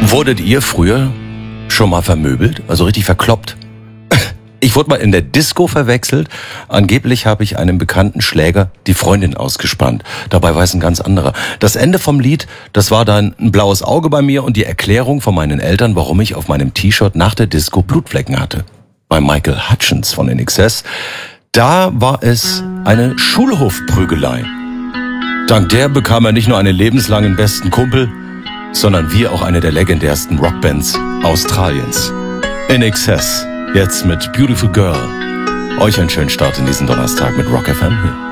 Wurdet ihr früher schon mal vermöbelt? Also richtig verkloppt? Ich wurde mal in der Disco verwechselt. Angeblich habe ich einem bekannten Schläger die Freundin ausgespannt. Dabei war es ein ganz anderer. Das Ende vom Lied, das war dann ein blaues Auge bei mir und die Erklärung von meinen Eltern, warum ich auf meinem T-Shirt nach der Disco Blutflecken hatte. Bei Michael Hutchence von INXS, da war es eine Schulhofprügelei. Dank der bekam er nicht nur einen lebenslangen besten Kumpel, sondern wir auch eine der legendärsten Rockbands Australiens. INXS. Jetzt mit Beautiful Girl. Euch einen schönen Start in diesen Donnerstag mit Rock FM hier.